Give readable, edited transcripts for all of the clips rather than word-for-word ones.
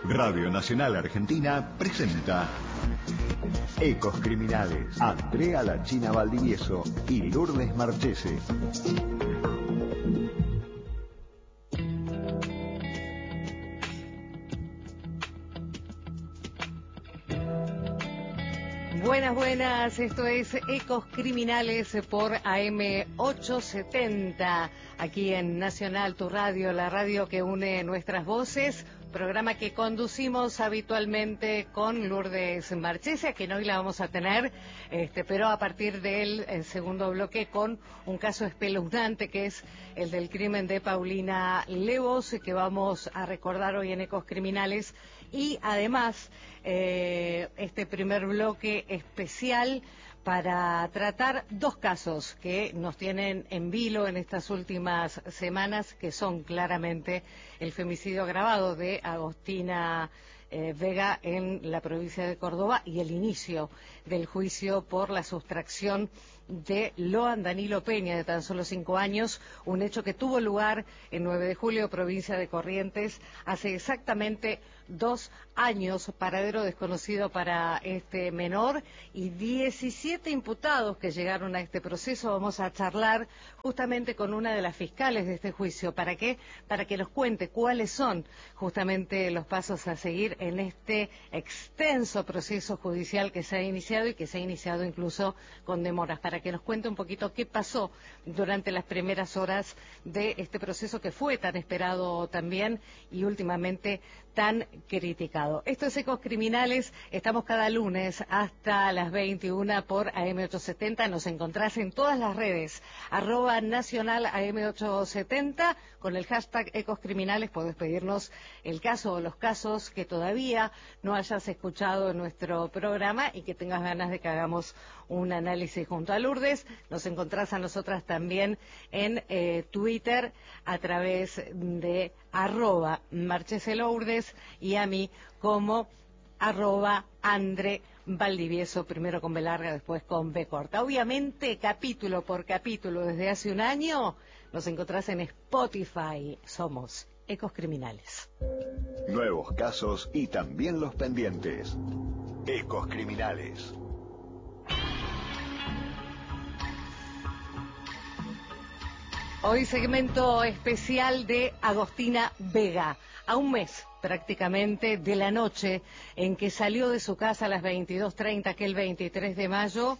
Radio Nacional Argentina presenta Ecos Criminales. Andrea La China Valdivieso y Lourdes Marchese. Buenas, esto es Ecos Criminales por AM870, aquí en Nacional, tu radio, la radio que une nuestras voces, programa que conducimos habitualmente con Lourdes Marchese, a quien hoy la vamos a tener, pero a partir del segundo bloque con un caso espeluznante que es el del crimen de Paulina Levos, que vamos a recordar hoy en Ecos Criminales, y además este primer bloque especial para tratar dos casos que nos tienen en vilo en estas últimas semanas, que son claramente el femicidio agravado de Agostina Vega en la provincia de Córdoba y el inicio del juicio por la sustracción de Loan Danilo Peña, de tan solo 5 años, un hecho que tuvo lugar en 9 de julio, provincia de Corrientes, hace exactamente 2 años, paradero desconocido para este menor, y 17 imputados que llegaron a este proceso. Vamos a charlar justamente con una de las fiscales de este juicio. ¿Para qué? Para que nos cuente cuáles son justamente los pasos a seguir en este extenso proceso judicial que se ha iniciado y que se ha iniciado incluso con demoras, para que nos cuente un poquito qué pasó durante las primeras horas de este proceso que fue tan esperado también y últimamente tan criticado. Esto es Ecos Criminales, estamos cada lunes hasta las 21 por AM870, nos encontrás en todas las redes, @nacional AM870, con el hashtag Ecos Criminales podés pedirnos el caso o los casos que todavía no hayas escuchado en nuestro programa y que tengas ganas de que hagamos un análisis junto a Lourdes. Nos encontrás a nosotras también en Twitter a través de @marcheselourdes y a mí como @Andre Valdivieso, primero con B larga, después con B corta. Obviamente, capítulo por capítulo, desde hace un año, nos encontrás en Spotify. Somos Ecos Criminales. Nuevos casos y también los pendientes. Ecos Criminales. Hoy segmento especial de Agostina Vega, a un mes prácticamente de la noche en que salió de su casa a las 22:30, aquel 23 de mayo,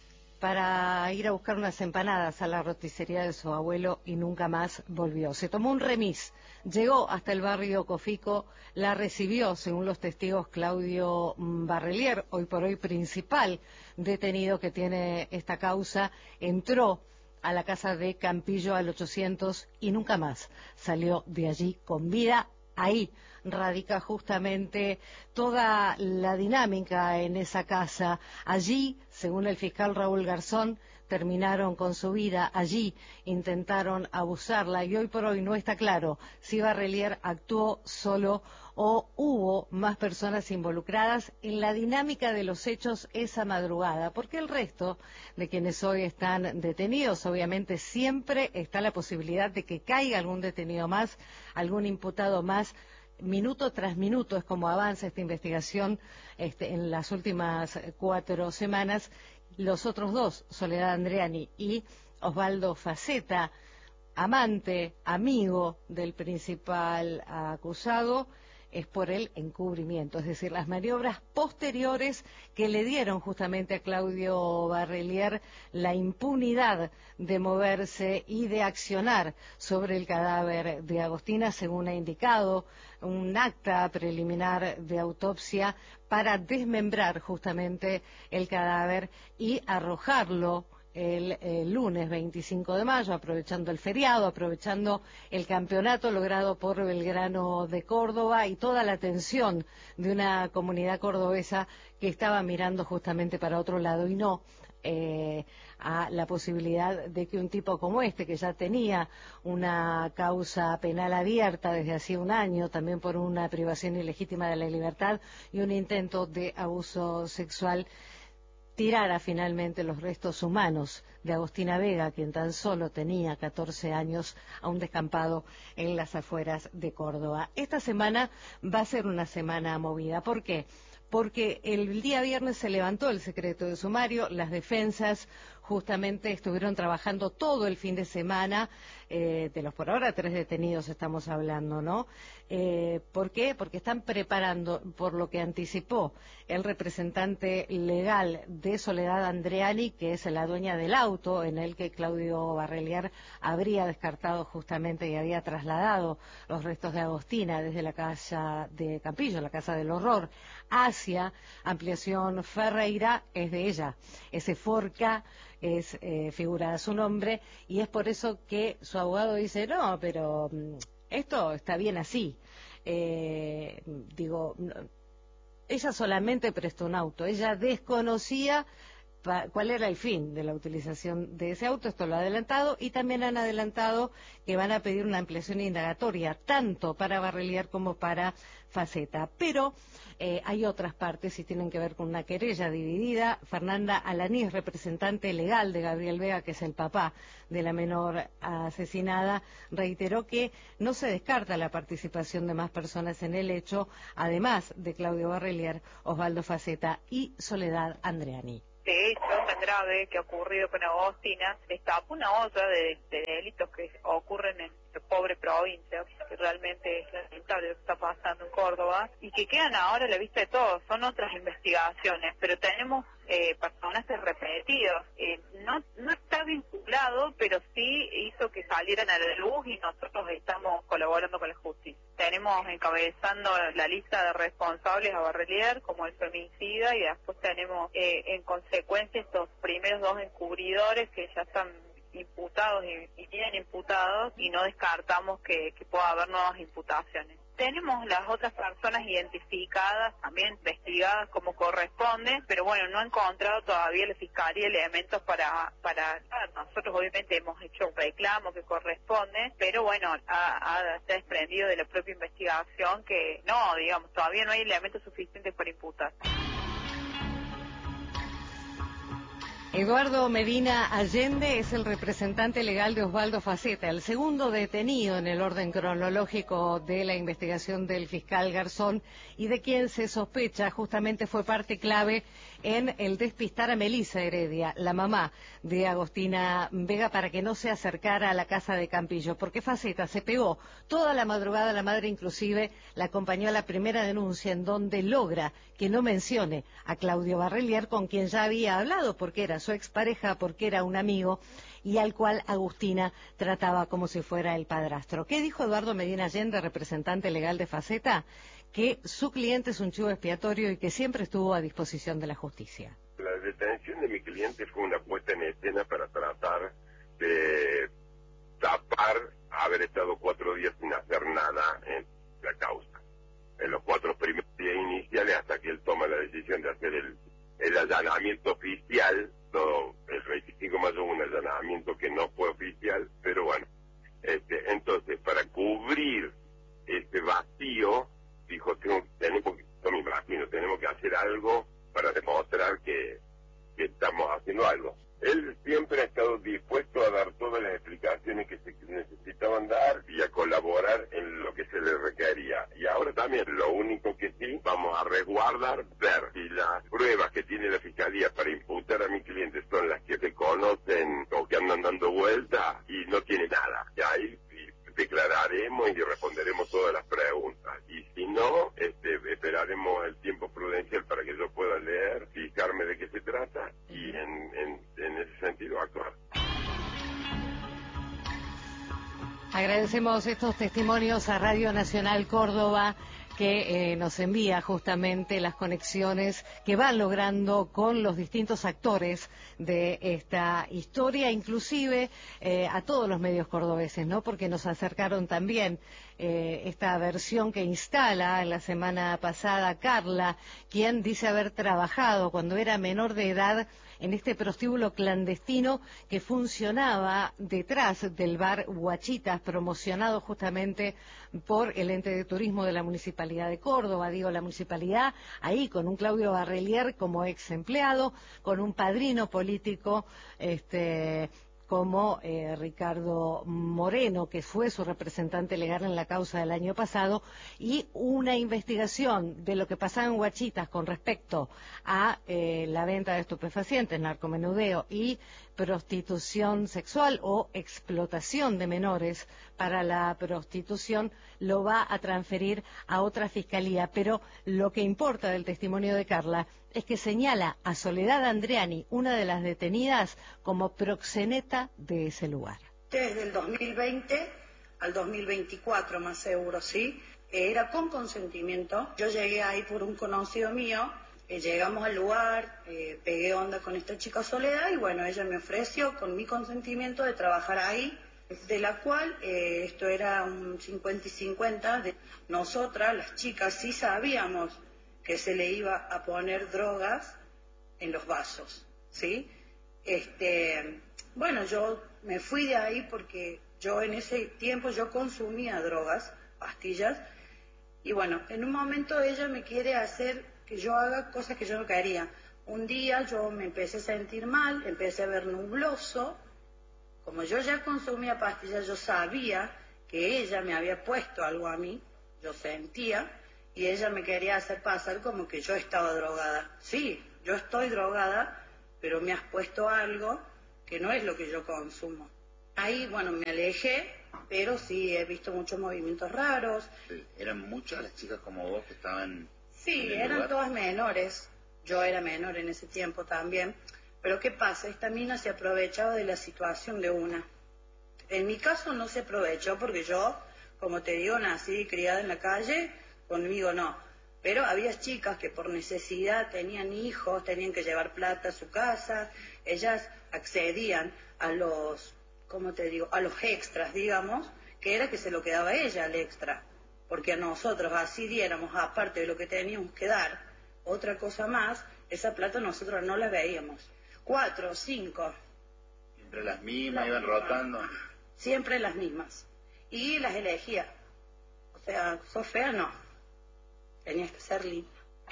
para ir a buscar unas empanadas a la roticería de su abuelo y nunca más volvió. Se tomó un remis, llegó hasta el barrio Cofico, la recibió, según los testigos, Claudio Barrelier, hoy por hoy principal detenido que tiene esta causa, entró a la casa de Campillo al 800 y nunca más salió de allí con vida. Ahí radica justamente toda la dinámica en esa casa. Allí, según el fiscal Raúl Garzón, terminaron con su vida. Allí intentaron abusarla y hoy por hoy no está claro si Barrelier actuó solo o hubo más personas involucradas en la dinámica de los hechos esa madrugada, porque el resto de quienes hoy están detenidos, obviamente siempre está la posibilidad de que caiga algún detenido más, algún imputado más. Minuto tras minuto es como avanza esta investigación en las últimas 4 semanas. Los otros dos, Soledad Andreani y Osvaldo Faceta, amante, amigo del principal acusado, es por el encubrimiento, es decir, las maniobras posteriores que le dieron justamente a Claudio Barrelier la impunidad de moverse y de accionar sobre el cadáver de Agostina, según ha indicado un acta preliminar de autopsia, para desmembrar justamente el cadáver y arrojarlo el lunes 25 de mayo, aprovechando el feriado, aprovechando el campeonato logrado por Belgrano de Córdoba y toda la atención de una comunidad cordobesa que estaba mirando justamente para otro lado y no a la posibilidad de que un tipo como este, que ya tenía una causa penal abierta desde hacía un año, también por una privación ilegítima de la libertad y un intento de abuso sexual, tirara finalmente los restos humanos de Agostina Vega, quien tan solo tenía 14 años, a un descampado en las afueras de Córdoba. Esta semana va a ser una semana movida. ¿Por qué? Porque el día viernes se levantó el secreto de sumario, las defensas justamente estuvieron trabajando todo el fin de semana, de los por ahora 3 detenidos estamos hablando, ¿no? ¿Por qué? Porque están preparando, por lo que anticipó el representante legal de Soledad Andreani, que es la dueña del auto en el que Claudio Barreliar habría descartado justamente y había trasladado los restos de Agostina desde la casa de Campillo, la casa del horror, hacia Ampliación Ferreira, es de ella. Ese Forca es figura su nombre, y es por eso que su abogado dice, no, pero esto está bien así. Ella solamente prestó un auto, ella desconocía cuál era el fin de la utilización de ese auto. Esto lo ha adelantado, y también han adelantado que van a pedir una ampliación indagatoria, tanto para Barreliar como para Faceta. Pero hay otras partes y tienen que ver con una querella dividida. Fernanda Alanís, representante legal de Gabriel Vega, que es el papá de la menor asesinada, reiteró que no se descarta la participación de más personas en el hecho, además de Claudio Barreliar, Osvaldo Faceta y Soledad Andreani. De hecho, tan grave que ha ocurrido con Agostina, destapa una olla de delitos que ocurren en la pobre provincia, que realmente es lamentable lo que está pasando en Córdoba, y que quedan ahora a la vista de todos. Son otras investigaciones, pero tenemos personajes repetidos. No está vinculado, pero sí hizo que salieran a la luz, y nosotros estamos colaborando con la justicia. Tenemos encabezando la lista de responsables a Barreliar como el femicida, y después tenemos en consecuencia estos primeros 2 encubridores que ya están imputados y bien imputados, y no descartamos que pueda haber nuevas imputaciones. Tenemos las otras personas identificadas, también investigadas como corresponde, pero bueno, no ha encontrado todavía la Fiscalía elementos para nosotros obviamente hemos hecho un reclamo que corresponde, pero bueno, se ha desprendido de la propia investigación que no, digamos, todavía no hay elementos suficientes para imputar. Eduardo Medina Allende es el representante legal de Osvaldo Faceta, el segundo detenido en el orden cronológico de la investigación del fiscal Garzón, y de quien se sospecha justamente fue parte clave en el despistar a Melisa Heredia, la mamá de Agostina Vega, para que no se acercara a la casa de Campillo, porque Faceta se pegó toda la madrugada, la madre inclusive la acompañó a la primera denuncia, en donde logra que no mencione a Claudio Barreliar, con quien ya había hablado, porque era su expareja, porque era un amigo, y al cual Agustina trataba como si fuera el padrastro. ¿Qué dijo Eduardo Medina Allende, representante legal de Faceta? Que su cliente es un chivo expiatorio y que siempre estuvo a disposición de la justicia. La detención de mi cliente fue una puesta en escena para tratar de tapar haber estado 4 días sin hacer nada en la causa. En los 4 primeros días iniciales, hasta que él toma la decisión de hacer el allanamiento oficial, todo el 25 de mayo hubo un allanamiento que no fue oficial, pero bueno, entonces para cubrir este vacío, dijo, tenemos que hacer algo para demostrar que estamos haciendo algo. Él siempre ha estado dispuesto a dar todas las explicaciones que se necesitaban dar y a colaborar en lo que se le requería. Y ahora también, lo único que sí, vamos a resguardar, ver si las pruebas que tiene la Fiscalía para imputar a mi cliente son las que se conocen o que andan dando vuelta, y no tiene nada. Y ahí declararemos y responderemos todas las preguntas. Y si no, esperaremos el tiempo prudencial para que yo pueda leer, fijarme de qué se trata y en ese sentido actuar. Agradecemos estos testimonios a Radio Nacional Córdoba, que nos envía justamente las conexiones que van logrando con los distintos actores de esta historia, inclusive a todos los medios cordobeses, ¿no? Porque nos acercaron también esta versión que instala en la semana pasada Carla, quien dice haber trabajado cuando era menor de edad en este prostíbulo clandestino que funcionaba detrás del bar Huachitas, promocionado justamente por el ente de turismo de la Municipalidad de Córdoba. Digo, la Municipalidad ahí con un Claudio Barrelier como ex empleado, con un padrino político, como Ricardo Moreno, que fue su representante legal en la causa del año pasado, y una investigación de lo que pasaba en Huachitas con respecto a la venta de estupefacientes, narcomenudeo y prostitución sexual o explotación de menores para la prostitución, lo va a transferir a otra fiscalía. Pero lo que importa del testimonio de Carla es que señala a Soledad Andreani, una de las detenidas, como proxeneta de ese lugar. Desde el 2020 al 2024, más seguro, ¿sí? Era con consentimiento. Yo llegué ahí por un conocido mío, llegamos al lugar, pegué onda con esta chica Soledad y bueno, ella me ofreció con mi consentimiento de trabajar ahí, de la cual esto era un 50 y 50. Nosotras, las chicas, sí sabíamos que se le iba a poner drogas en los vasos, ¿sí? Bueno, yo me fui de ahí porque yo en ese tiempo yo consumía drogas, pastillas, y bueno, en un momento ella me quiere hacer que yo haga cosas que yo no quería. Un día yo me empecé a sentir mal, empecé a ver nubloso. Como yo ya consumía pastillas, yo sabía que ella me había puesto algo a mí, yo sentía, y ella me quería hacer pasar como que yo estaba drogada. Sí, yo estoy drogada, pero me has puesto algo que no es lo que yo consumo. Ahí, bueno, me alejé, pero sí he visto muchos movimientos raros. ¿Eran muchas las chicas como vos que estaban? Sí, eran todas menores. Yo era menor en ese tiempo también. Pero ¿qué pasa? Esta mina se aprovechaba de la situación de una. En mi caso no se aprovechó porque yo, como te digo, nací criada en la calle, conmigo no. Pero había chicas que por necesidad tenían hijos, tenían que llevar plata a su casa, ellas accedían a los, ¿cómo te digo?, a los extras, digamos, que era que se lo quedaba ella el extra, porque a nosotros así diéramos, aparte de lo que teníamos que dar, otra cosa más, esa plata nosotros no la veíamos. 4 o 5. ¿Siempre las mismas, iban rotando? Siempre las mismas. Y las elegía. O sea, sos fea, no. Tenías que ser linda.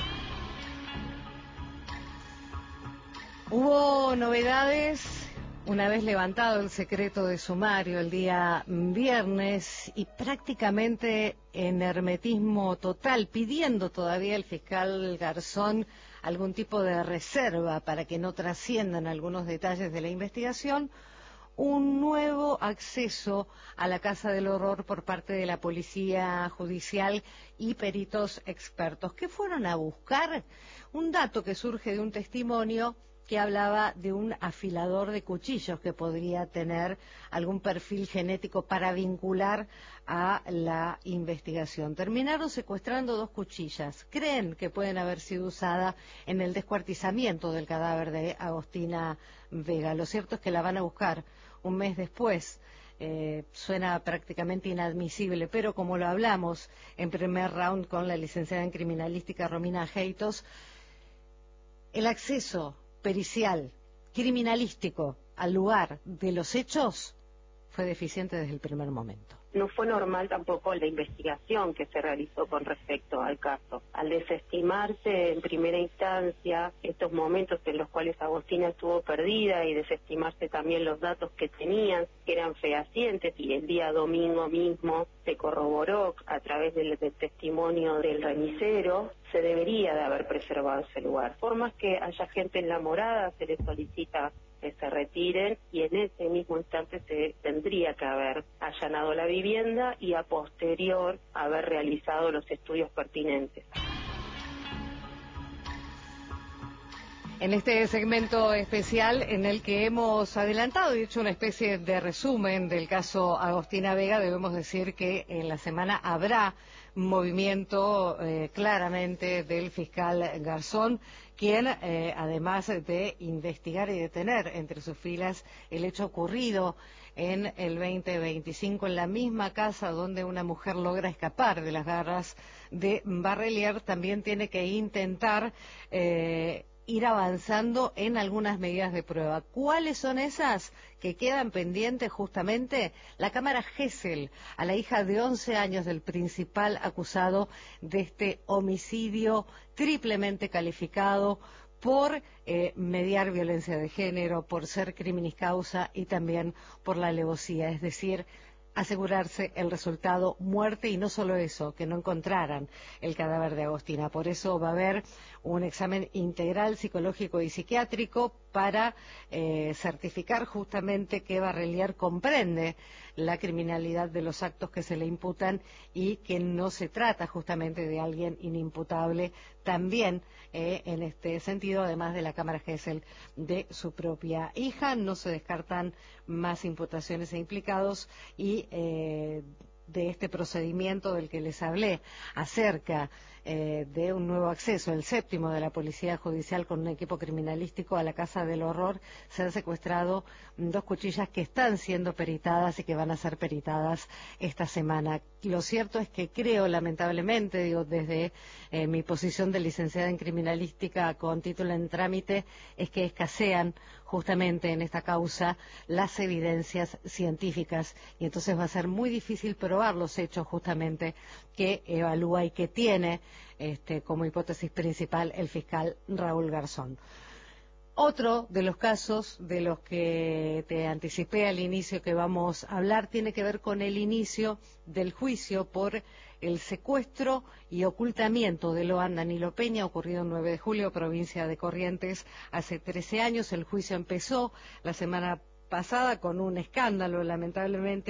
Hubo novedades una vez levantado el secreto de sumario el día viernes y prácticamente en hermetismo total, pidiendo todavía el fiscal Garzón algún tipo de reserva para que no trasciendan algunos detalles de la investigación, un nuevo acceso a la Casa del Horror por parte de la Policía Judicial y peritos expertos. ¿Qué fueron a buscar? Un dato que surge de un testimonio que hablaba de un afilador de cuchillos que podría tener algún perfil genético para vincular a la investigación. Terminaron secuestrando 2 cuchillas. Creen que pueden haber sido usadas en el descuartizamiento del cadáver de Agostina Vega. Lo cierto es que la van a buscar un mes después. Suena prácticamente inadmisible, pero como lo hablamos en primer round con la licenciada en criminalística Romina Heitos, el acceso pericial, criminalístico, al lugar de los hechos fue deficiente desde el primer momento. No fue normal tampoco la investigación que se realizó con respecto al caso. Al desestimarse en primera instancia estos momentos en los cuales Agostina estuvo perdida y desestimarse también los datos que tenían, que eran fehacientes, y el día domingo mismo se corroboró a través del testimonio del remisero, se debería de haber preservado ese lugar. Por más que haya gente en la morada, se les solicita que se retiren y en ese mismo instante se tendría que haber allanado la vivienda y a posterior haber realizado los estudios pertinentes. En este segmento especial en el que hemos adelantado y hecho una especie de resumen del caso Agostina Vega, debemos decir que en la semana habrá movimiento claramente del fiscal Garzón, quien, además de investigar y detener entre sus filas el hecho ocurrido en el 2025 en la misma casa donde una mujer logra escapar de las garras de Barrelier, también tiene que intentar ir avanzando en algunas medidas de prueba. ¿Cuáles son esas que quedan pendientes? Justamente la cámara Gesell a la hija de 11 años del principal acusado de este homicidio triplemente calificado por mediar violencia de género, por ser criminis causa y también por la alevosía, es decir, asegurarse el resultado muerte, y no solo eso, que no encontraran el cadáver de Agostina. Por eso va a haber un examen integral psicológico y psiquiátrico para certificar justamente que Barrelier comprende la criminalidad de los actos que se le imputan y que no se trata justamente de alguien inimputable. También en este sentido, además de la cámara Gesell de su propia hija, no se descartan más imputaciones e implicados, y de este procedimiento del que les hablé acerca de un nuevo acceso, el séptimo de la Policía Judicial con un equipo criminalístico a la Casa del Horror, se han secuestrado 2 cuchillas que están siendo peritadas y que van a ser peritadas esta semana. Lo cierto es que creo, lamentablemente, digo, desde mi posición de licenciada en criminalística con título en trámite, es que escasean justamente en esta causa las evidencias científicas, y entonces va a ser muy difícil probar los hechos justamente que evalúa y que tiene como hipótesis principal el fiscal Raúl Garzón. Otro de los casos de los que te anticipé al inicio que vamos a hablar tiene que ver con el inicio del juicio por el secuestro y ocultamiento de Loan Danilo Peña, ocurrido el 9 de julio, provincia de Corrientes, hace 13 años. El juicio empezó la semana pasada con un escándalo, lamentablemente,